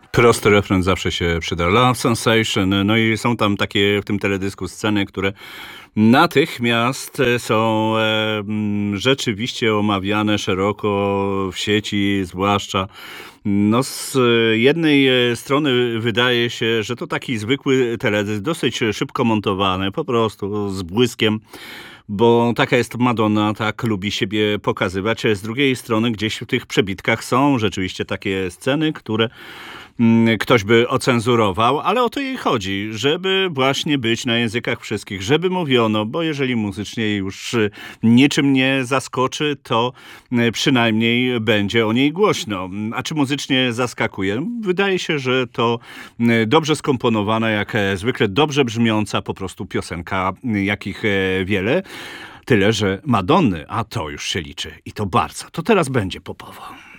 Prosty refren zawsze się przyda. Love Sensation. No i są tam takie w tym teledysku sceny, które natychmiast są rzeczywiście omawiane szeroko w sieci, zwłaszcza. No z jednej strony wydaje się, że to taki zwykły teledysk, dosyć szybko montowany, po prostu z błyskiem, bo taka jest Madonna, tak lubi siebie pokazywać. Z drugiej strony gdzieś w tych przebitkach są rzeczywiście takie sceny, które ktoś by ocenzurował, ale o to jej chodzi, żeby właśnie być na językach wszystkich, żeby mówiono, bo jeżeli muzycznie już niczym nie zaskoczy, to przynajmniej będzie o niej głośno. A czy muzycznie zaskakuje? Wydaje się, że to dobrze skomponowana, jak zwykle dobrze brzmiąca po prostu piosenka, jakich wiele. Tyle, że Madonny, a to już się liczy. I to bardzo. To teraz będzie popowo.